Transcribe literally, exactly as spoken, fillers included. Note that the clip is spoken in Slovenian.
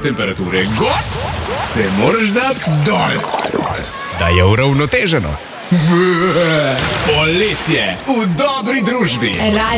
temperature gor, se moraš dati dol, da je uravnoteženo. Poletje v dobri družbi.